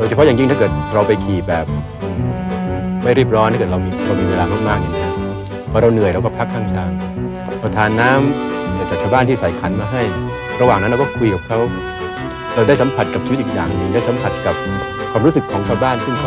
ยเฉพาะอย่างยิ่งถ้าเกิดเราไปขี่แบบไม่รีบร้อนถ้าเกิดเรามีเวลามากๆอย่างนี้นะพอเราเหนื่อยเราก็พักข้างทางเราทานน้ำจากชาวบ้านที่ใส่ขันมาให้ระหว่างนั้นเราก็คุยกับเขาเราได้สัมผัสกับชีวิตอีกอย่างหนึ่งได้สัมผัสกับความรู้สึกของชาวบ้านซึ่ง